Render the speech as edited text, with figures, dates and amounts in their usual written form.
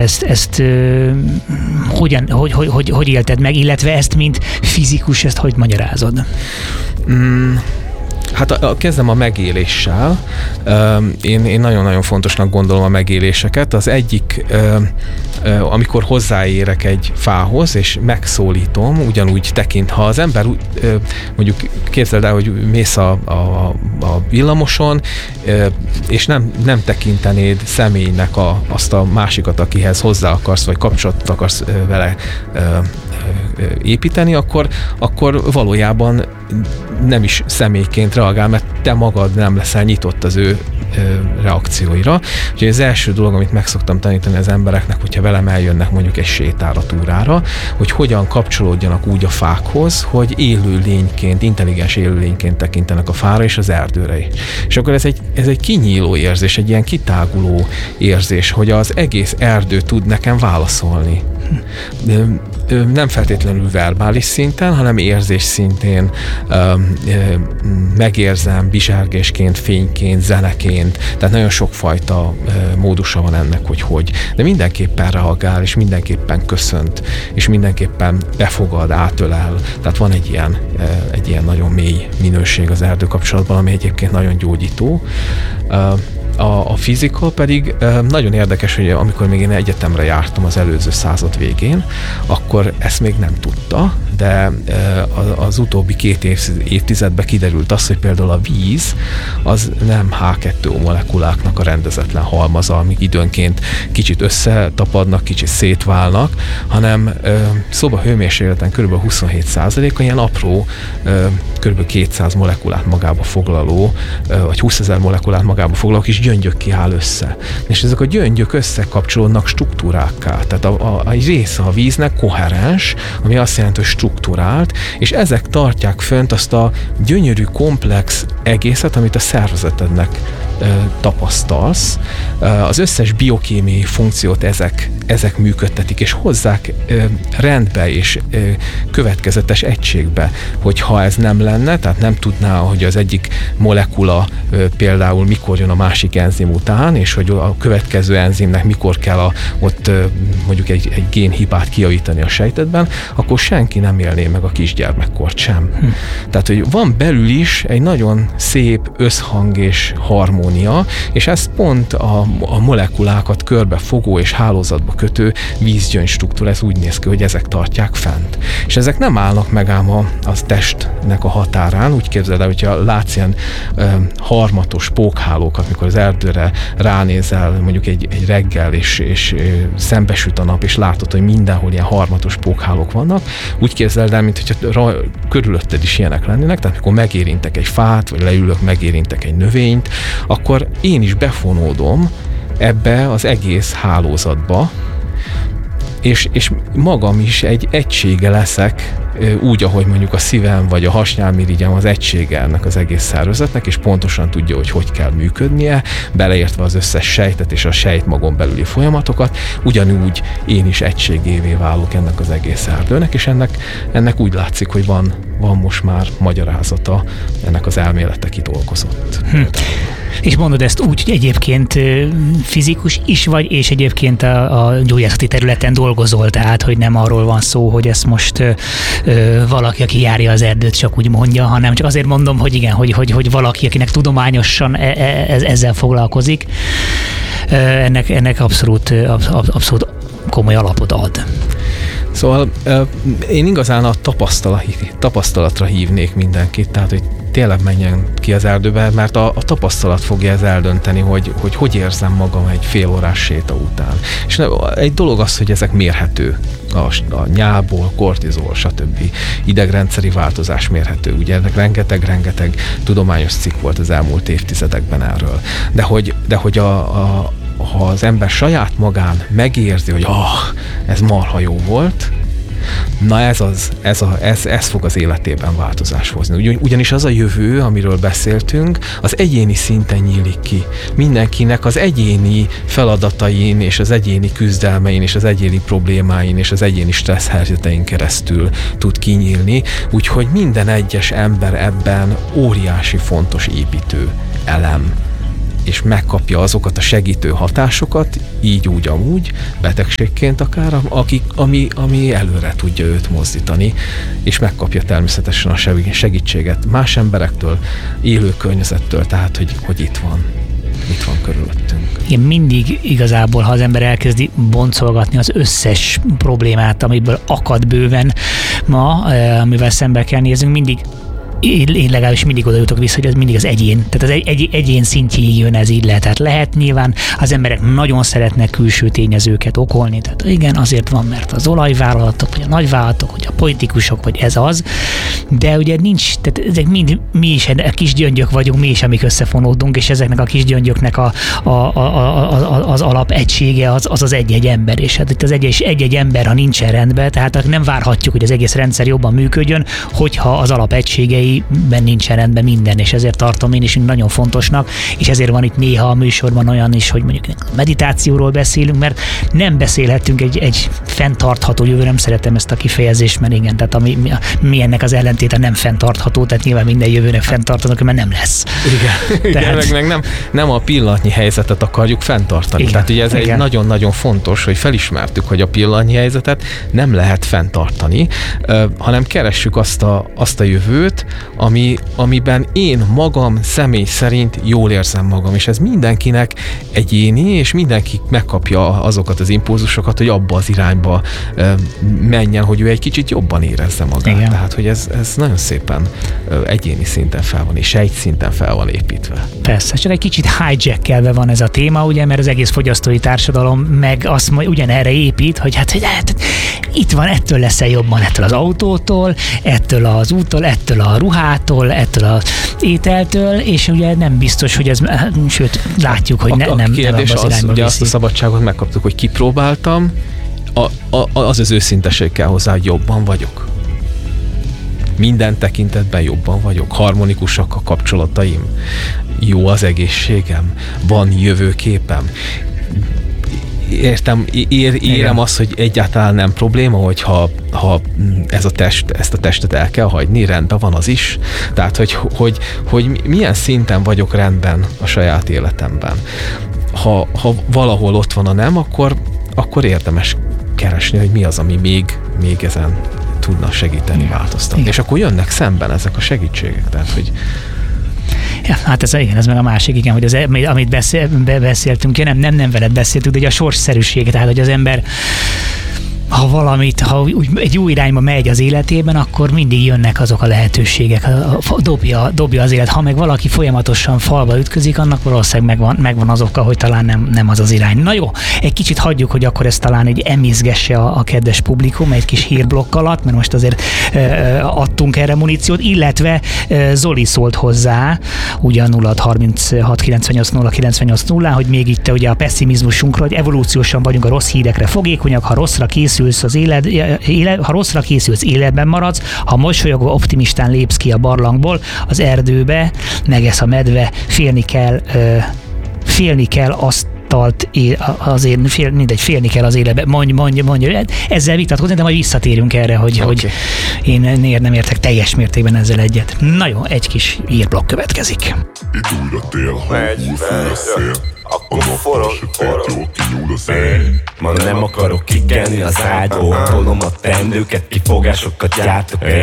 ezt hogy élted meg, illetve ezt, mint fizikus, ezt hogy magyarázod? Hát kezdem a megéléssel. Én nagyon-nagyon fontosnak gondolom a megéléseket. Az egyik, amikor hozzáérek egy fához, és megszólítom, ugyanúgy tekint, ha az ember mondjuk képzeld el, hogy mész a villamoson, és nem tekintenéd személynek azt a másikat, akihez hozzá akarsz, vagy kapcsolatot akarsz vele építeni, akkor valójában nem is személyként reagál, mert te magad nem leszel nyitott az ő reakcióira. Úgyhogy az első dolog, amit meg szoktam tanítani az embereknek, hogyha velem eljönnek mondjuk egy sétára, túrára, hogy hogyan kapcsolódjanak úgy a fákhoz, hogy élőlényként, intelligens élőlényként tekintenek a fára és az erdőre is. És akkor ez egy kinyíló érzés, egy ilyen kitáguló érzés, hogy az egész erdő tud nekem válaszolni. Nem feltétlenül verbális szinten, hanem érzés szintén megérzem bizsergésként, fényként, zeneként, tehát nagyon sokfajta módusa van ennek, hogy. De mindenképpen reagál, és mindenképpen köszönt, és mindenképpen befogad, átölel. Tehát van egy ilyen nagyon mély minőség az erdő kapcsolatban, ami egyébként nagyon gyógyító. A fizika pedig nagyon érdekes, hogy amikor még én egyetemre jártam az előző század végén, akkor ezt még nem tudta, de az utóbbi 2 évtizedben kiderült az, hogy például a víz az nem H2O molekuláknak a rendezetlen halmaza, amik időnként kicsit összetapadnak, kicsit szétválnak, hanem szobahőmérsékleten kb. 27%-a ilyen apró, kb. 200 molekulát magába foglaló, vagy 20 000 molekulát magába foglaló kis gyöngyökké áll össze. És ezek a gyöngyök összekapcsolódnak struktúrákká. Tehát a része a víznek koherens, ami azt jelenti, hogy strukturált, és ezek tartják fönt azt a gyönyörű, komplex egészet, amit a szervezetednek tapasztalsz. Az összes biokémiai funkciót ezek működtetik, és hozzák rendbe és következetes egységbe, hogyha ez nem lenne, tehát nem tudná, hogy az egyik molekula például mikor jön a másik enzim után, és hogy a következő enzimnek mikor kell ott mondjuk egy génhibát kijavítani a sejtetben, akkor senki nem élné meg a kisgyermekkort sem. Tehát, hogy van belül is egy nagyon szép összhang és harmónia, és ez pont a molekulákat körbefogó és hálózatba kötő vízgyöngy struktúra, ez úgy néz ki, hogy ezek tartják fent. És ezek nem állnak meg ám a testnek a határán, úgy képzeld el, hogyha látsz ilyen harmatos pókhálókat, mikor az erdőre ránézel mondjuk egy reggel, és szembesüt a nap, és látod, hogy mindenhol ilyen harmatos pókhálók vannak, úgy képzeld el, mint hogyha körülötted is ilyenek lennének, tehát mikor megérintek egy fát, vagy leülök, megérintek egy növényt, akkor én is befonódom ebbe az egész hálózatba, és magam is egy egysége leszek, úgy, ahogy mondjuk a szívem vagy a hasnyálmirigyem az egysége ennek az egész szervezetnek, és pontosan tudja, hogy kell működnie, beleértve az összes sejtet és a sejtmagon belüli folyamatokat, ugyanúgy én is egységévé válok ennek az egész erdőnek, és ennek úgy látszik, hogy van most már magyarázata, ennek az elmélete kidolgozott. És mondod ezt úgy, hogy egyébként fizikus is vagy, és egyébként a gyógyászati területen dolgozol, tehát hogy nem arról van szó, hogy ezt most valaki, aki járja az erdőt, csak úgy mondja, hanem csak azért mondom, hogy igen, hogy valaki, akinek tudományosan ezzel foglalkozik, ennek abszolút komoly alapot ad. Szóval én igazán a tapasztalatra hívnék mindenkit, tehát hogy tényleg menjen ki az erdőbe, mert a tapasztalat fogja ez eldönteni, hogy érzem magam egy fél órás séta után. És egy dolog az, hogy ezek mérhető. A nyából, kortizol, stb. Idegrendszeri változás mérhető. Ugye ennek rengeteg tudományos cikk volt az elmúlt évtizedekben erről. De hogy ha az ember saját magán megérzi, hogy ez marha jó volt, na ez fog az életében változás hozni. Ugyanis az a jövő, amiről beszéltünk, az egyéni szinten nyílik ki. Mindenkinek az egyéni feladatain, és az egyéni küzdelmein, és az egyéni problémáin, és az egyéni stressz helyzetein keresztül tud kinyílni, úgyhogy minden egyes ember ebben óriási fontos építő elem. és megkapja azokat a segítő hatásokat, így úgy amúgy, betegségként akár, ami előre tudja őt mozdítani, és megkapja természetesen a segítséget más emberektől, élő környezettől, tehát hogy itt van körülöttünk. Igen, mindig igazából, ha az ember elkezdi boncolgatni az összes problémát, amiből akad bőven ma, amivel szembe kell néznünk, mindig én legalábbis mindig oda jutok vissza, hogy ez mindig az egyén. Tehát az egyén szintjéig jön ez így le. Tehát lehet nyilván, az emberek nagyon szeretnek külső tényezőket okolni. Tehát igen, azért van, mert az olajvállalatok, vagy a nagyvállalatok, vagy a politikusok, vagy ez az. De ugye nincs, tehát ezek mind mi is kis gyöngyök vagyunk, mi is, amik összefonódunk, és ezeknek a kis gyöngyöknek az alapegysége az egy-egy ember. És hát itt az egy-egy ember, ha nincsen rendben, tehát nem várhatjuk, hogy az egész rendszer jobban működjön, hogyha az alapegységei ben nincsen rendben minden, és ezért tartom én is nagyon fontosnak, és ezért van itt néha a műsorban olyan is, hogy mondjuk meditációról beszélünk, mert nem beszélhetünk egy fenntartható jövő, nem szeretem ezt a kifejezést, mert igen, tehát mi ennek az ellentéte nem fenntartható, tehát nyilván minden jövőnek fenntartanak, mert nem lesz. Igen, tehát... meg nem a pillanatnyi helyzetet akarjuk fenntartani. Igen, tehát ugye ez egy nagyon-nagyon fontos, hogy felismertük, hogy a pillanatnyi helyzetet nem lehet fenntartani, hanem keressük azt a jövőt, amiben én magam személy szerint jól érzem magam, és ez mindenkinek egyéni, és mindenki megkapja azokat az impulzusokat, hogy abba az irányba menjen, hogy ő egy kicsit jobban érezze magát. Igen. Tehát, hogy ez nagyon szépen egyéni szinten fel van, és sejtszinten fel van építve. Persze, csak egy kicsit hijack-elve van ez a téma, ugye, mert az egész fogyasztói társadalom meg azt ugyanerre épít, hogy hát itt van, ettől leszel jobban, ettől az autótól, ettől az úttól, ettől a ruhától, ettől az ételtől, és ugye nem biztos, hogy ez, sőt, látjuk, hogy nem kérdés az irányba ugye azt a szabadságot megkaptuk, hogy kipróbáltam, az őszinteség kell hozzá, hogy jobban vagyok. Minden tekintetben jobban vagyok. Harmonikusak a kapcsolataim. Jó az egészségem. Van jövőképem. Érem azt, hogy egyáltalán nem probléma, hogyha ezt a testet el kell hagyni, rendben van az is. Tehát, hogy milyen szinten vagyok rendben a saját életemben. Ha valahol ott van a nem, akkor érdemes keresni, hogy mi az, ami még ezen tudna segíteni, változtatni. És akkor jönnek szemben ezek a segítségek. Tehát, hogy ja, hát ez meg a másik, igen, hogy amit beszéltünk, nem veled beszéltünk, de ugye a sorsszerűség, tehát hogy az ember ha egy jó irányba megy az életében, akkor mindig jönnek azok a lehetőségek, dobja az élet. Ha meg valaki folyamatosan falba ütközik, annak valószínűleg megvan az oka, hogy talán nem az az irány. Na jó, egy kicsit hagyjuk, hogy akkor ezt talán egy emizgesse a kedves publikum egy kis hírblokk alatt, mert most azért adtunk erre muníciót, illetve Zoli szólt hozzá, ugye a 0636 98 0 98 0, hogy még itt ugye a pessimizmusunkra, hogy evolúciósan vagyunk a rossz hírekre fogékonyak, ha rosszra készülsz, életben maradsz, ha mosolyogva optimistán lépsz ki a barlangból, az erdőbe, megesz a medve, félni kell félni kell az életbe, mondja. Ezzel vitatkozni, de majd visszatérünk erre, hogy én nem értek teljes mértékben ezzel egyet. Na jó, egy kis hírblokk következik. Itt újra tél, ha újfúj a szél, akkor forog, kinyúl az Ma nem akarok kikelni az ágyból, tolom a teendőket, kifogásokat gyártok.